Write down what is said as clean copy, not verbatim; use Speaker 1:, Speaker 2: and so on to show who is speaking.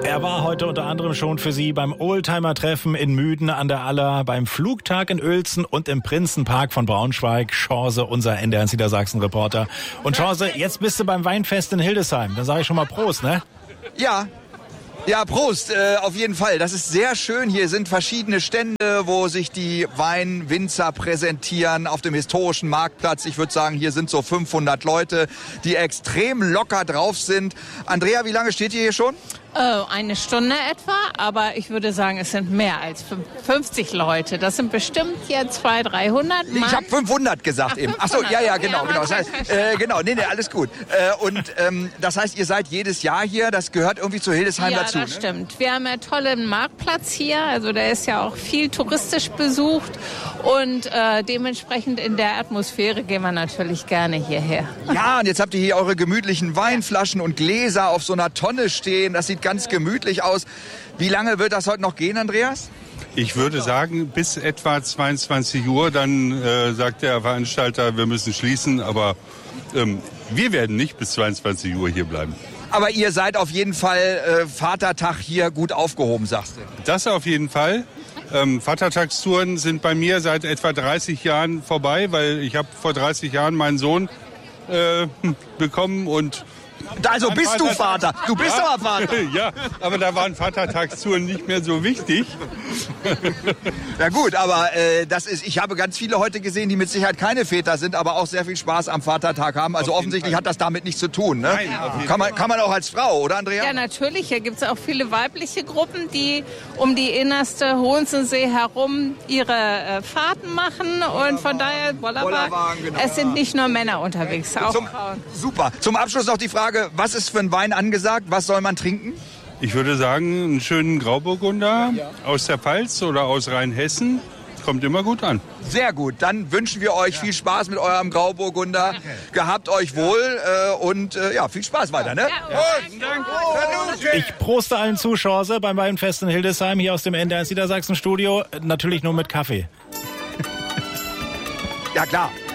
Speaker 1: Er war heute unter anderem schon für Sie beim Oldtimer-Treffen in Müden an der Aller, beim Flugtag in Uelzen und im Prinzenpark von Braunschweig. Chance, unser NDR Niedersachsen-Reporter. Und Chance, jetzt bist du beim Weinfest in Hildesheim. Dann sage ich schon mal Prost, ne?
Speaker 2: Ja, Prost, auf jeden Fall. Das ist sehr schön. Hier sind verschiedene Stände, wo sich die Weinwinzer präsentieren auf dem historischen Marktplatz. Ich würde sagen, hier sind so 500 Leute, die extrem locker drauf sind. Andrea, wie lange steht ihr hier schon?
Speaker 3: Eine Stunde etwa, aber ich würde sagen, es sind mehr als 50 Leute. Das sind bestimmt jetzt 200, 300.
Speaker 2: Ich habe 500 gesagt eben. Ach so, ja, genau. Das heißt, alles gut. Das heißt, ihr seid jedes Jahr hier, das gehört irgendwie zu Hildesheim dazu,
Speaker 3: Ja, das stimmt. Wir haben einen tollen Marktplatz hier, also der ist ja auch viel touristisch besucht und dementsprechend in der Atmosphäre gehen wir natürlich gerne hierher.
Speaker 2: Ja, und jetzt habt ihr hier eure gemütlichen Weinflaschen und Gläser auf so einer Tonne stehen. Das sieht ganz gemütlich aus. Wie lange wird das heute noch gehen, Andreas?
Speaker 4: Ich würde sagen, bis etwa 22 Uhr. Dann sagt der Veranstalter, wir müssen schließen. Aber wir werden nicht bis 22 Uhr hier bleiben.
Speaker 2: Aber ihr seid auf jeden Fall Vatertag hier gut aufgehoben, sagst du?
Speaker 4: Das auf jeden Fall. Vatertagstouren sind bei mir seit etwa 30 Jahren vorbei, weil ich habe vor 30 Jahren meinen Sohn bekommen und...
Speaker 2: Also bist du Vater? Du bist aber Vater.
Speaker 4: Ja, aber da waren Vatertagstouren nicht mehr so wichtig.
Speaker 2: Ja gut, aber ich habe ganz viele heute gesehen, die mit Sicherheit keine Väter sind, aber auch sehr viel Spaß am Vatertag haben. Also offensichtlich hat das damit nichts zu tun, ne? Nein, kann man auch als Frau, oder Andrea?
Speaker 3: Ja, natürlich. Hier gibt es auch viele weibliche Gruppen, die um die innerste Hohensensee herum ihre Fahrten machen. Und von daher, Bollerwagen, genau. Es sind nicht nur Männer unterwegs, auch Frauen.
Speaker 2: Super. Zum Abschluss noch die Frage, was ist für ein Wein angesagt? Was soll man trinken?
Speaker 4: Ich würde sagen, einen schönen Grauburgunder aus der Pfalz oder aus Rheinhessen. Kommt immer gut an.
Speaker 2: Sehr gut. Dann wünschen wir euch viel Spaß mit eurem Grauburgunder. Gehabt euch wohl und viel Spaß weiter, ne?
Speaker 1: Ich proste allen Zuschauern beim Weinfest in Hildesheim hier aus dem NDR Niedersachsen Studio. Natürlich nur mit Kaffee.
Speaker 2: Ja, klar.